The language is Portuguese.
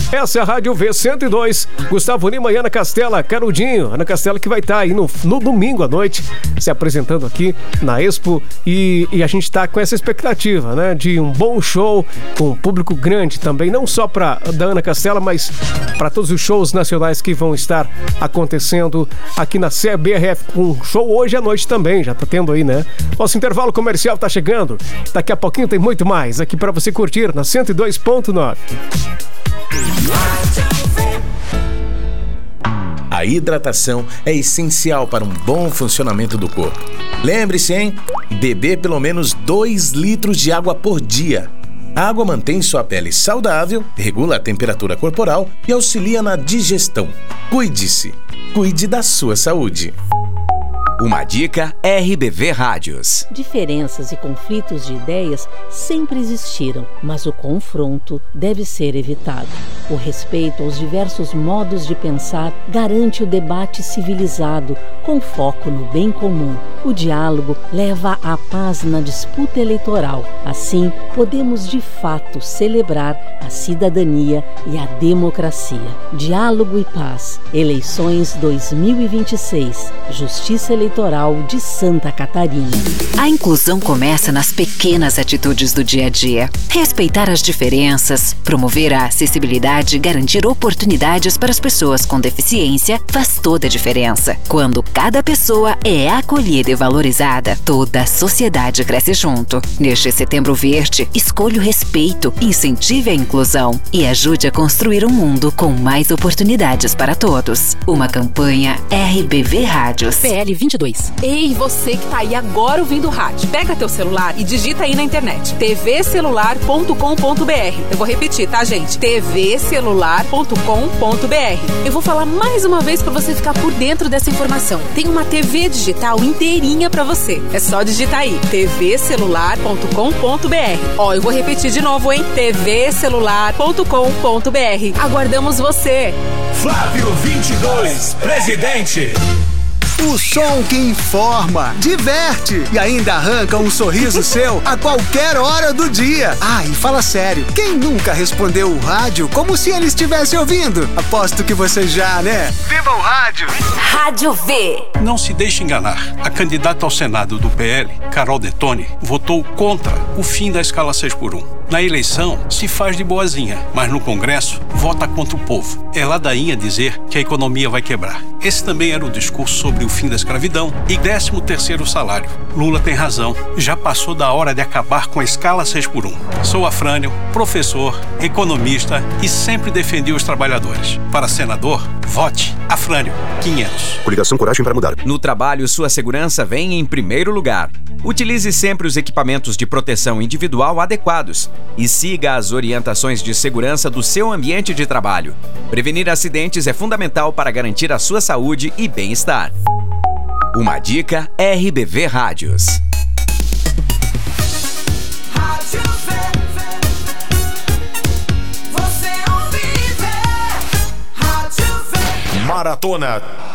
Essa é a Rádio V102. Gustavo Lima e Ana Castela, Carudinho. Ana Castela que vai estar aí no domingo à noite se apresentando aqui na Expo e a gente está com essa expectativa, né? De um bom show com um público grande também, não só da Ana Castela, mas para todos os shows nacionais que vão estar acontecendo aqui na CBRF, com um show hoje à noite também, já tá tendo aí, né? Nosso intervalo comercial tá chegando. Daqui a pouquinho tem muito mais aqui para você curtir na 102.9. A hidratação é essencial para um bom funcionamento do corpo. Lembre-se, hein? Beber pelo menos 2 litros de água por dia. A água mantém sua pele saudável, regula a temperatura corporal e auxilia na digestão. Cuide-se. Cuide da sua saúde. Uma dica RBV Rádios. Diferenças e conflitos de ideias sempre existiram, mas o confronto deve ser evitado. O respeito aos diversos modos de pensar garante o debate civilizado, com foco no bem comum. O diálogo leva à paz na disputa eleitoral. Assim, podemos de fato celebrar a cidadania e a democracia. Diálogo e paz. Eleições 2026. Justiça Eleitoral de Santa Catarina. A inclusão começa nas pequenas atitudes do dia a dia. Respeitar as diferenças, promover a acessibilidade e garantir oportunidades para as pessoas com deficiência faz toda a diferença. Quando cada pessoa é acolhida e valorizada, toda a sociedade cresce junto. Neste Setembro Verde, escolha o respeito, incentive a inclusão e ajude a construir um mundo com mais oportunidades para todos. Uma campanha RBV Rádios. PL 22. Ei, você que tá aí agora ouvindo o rádio, pega teu celular e digita aí na internet tvcelular.com.br. Eu vou repetir, tá, gente? tvcelular.com.br. Eu vou falar mais uma vez para você ficar por dentro dessa informação. Tem uma TV digital inteirinha para você. É só digitar aí tvcelular.com.br. Ó, eu vou repetir de novo, hein? tvcelular.com.br. Aguardamos você. Flávio 22, presidente. O som que informa, diverte e ainda arranca um sorriso seu a qualquer hora do dia. Ah, e fala sério, quem nunca respondeu o rádio como se ele estivesse ouvindo? Aposto que você já, né? Viva o rádio! Rádio V. Não se deixe enganar. A candidata ao Senado do PL, Carol Detoni, votou contra o fim da escala 6x1. Na eleição, se faz de boazinha, mas no Congresso, vota contra o povo. É ladainha dizer que a economia vai quebrar. Esse também era o discurso sobre o fim da escravidão e 13º salário. Lula tem razão. Já passou da hora de acabar com a escala 6x1. Sou Afrânio, professor, economista e sempre defendi os trabalhadores. Para senador, vote Afrânio 500. Coligação Coragem para Mudar. No trabalho, sua segurança vem em primeiro lugar. Utilize sempre os equipamentos de proteção individual adequados e siga as orientações de segurança do seu ambiente de trabalho. Prevenir acidentes é fundamental para garantir a sua saúde e bem-estar. Uma dica RBV Rádios. Maratona